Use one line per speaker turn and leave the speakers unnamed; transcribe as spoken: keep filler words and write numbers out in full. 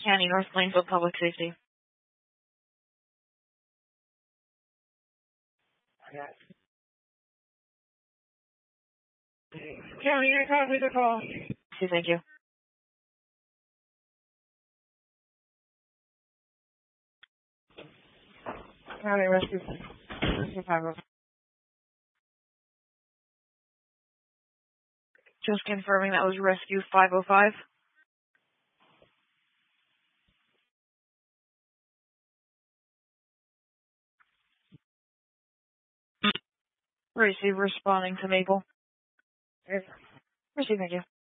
County, North Plainfield Public Safety.
County, I copy the call.
Okay, thank you.
County Rescue. Rescue
Just confirming that was Rescue five oh five. Receive responding to Maple.
Yes.
Receive, thank you.